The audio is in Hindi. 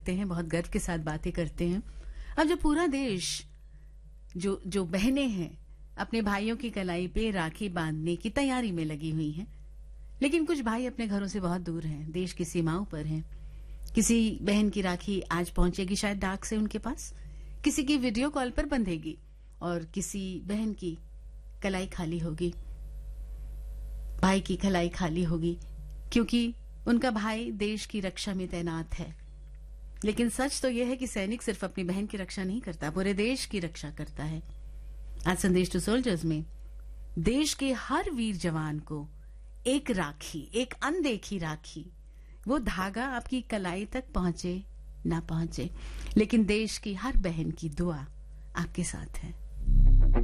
हैं, बहुत गर्व के साथ बातें करते हैं। अब जो पूरा देश जो बहनें हैं अपने भाइयों की कलाई पे राखी बांधने की तैयारी में लगी हुई हैं, लेकिन कुछ भाई अपने घरों से बहुत दूर हैं, देश की सीमाओं पर हैं। किसी बहन की राखी आज पहुंचेगी शायद डाक से उनके पास, किसी की वीडियो कॉल पर बंधेगी और किसी बहन की कलाई खाली होगी, भाई की कलाई खाली होगी, क्योंकि उनका भाई देश की रक्षा में तैनात है। लेकिन सच तो यह है कि सैनिक सिर्फ अपनी बहन की रक्षा नहीं करता, पूरे देश की रक्षा करता है। आज संदेश टू सोल्जर्स में देश के हर वीर जवान को एक राखी, एक अनदेखी राखी, वो धागा आपकी कलाई तक पहुंचे ना पहुंचे, लेकिन देश की हर बहन की दुआ आपके साथ है।